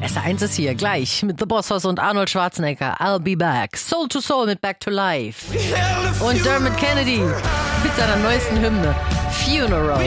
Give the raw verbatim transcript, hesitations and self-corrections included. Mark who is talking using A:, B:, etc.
A: S eins ist hier gleich mit The Boss Hoss und Arnold Schwarzenegger. I'll be back. Soul to Soul mit Back to Life. Und Dermot Kennedy mit seiner neuesten Hymne Funeral.